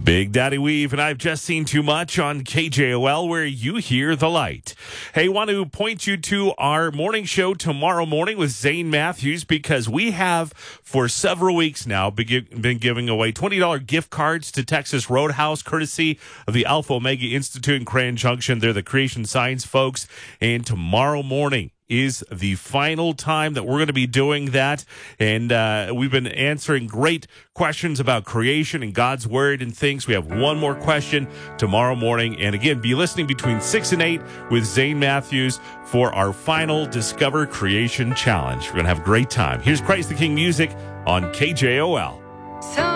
Big Daddy Weave, and I've just seen too much on KJOL, where you hear the light. Hey, want to point you to our morning show tomorrow morning with Zane Matthews, because we have for several weeks now been giving away $20 gift cards to Texas Roadhouse, courtesy of the Alpha Omega Institute in Grand Junction. They're the Creation Science folks, and tomorrow morning is the final time that we're going to be doing that. And we've been answering great questions about creation and God's word and things. We have one more question tomorrow morning. And again, be listening between 6 and 8 with Zane Matthews for our final Discover Creation Challenge. We're going to have a great time. Here's Christ the King music on KJOL.